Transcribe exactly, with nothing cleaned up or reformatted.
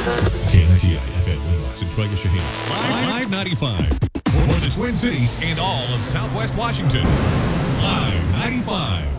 K N I T I F M Windows and Troy Shaheen. Live ninety-five. For the Twin Cities and all of Southwest Washington. Live ninety-five.